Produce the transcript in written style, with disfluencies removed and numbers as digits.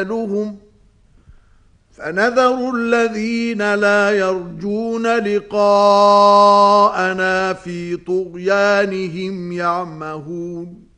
أعمالهم فنذر الذين لا يرجون لقاءنا في طغيانهم يعمهون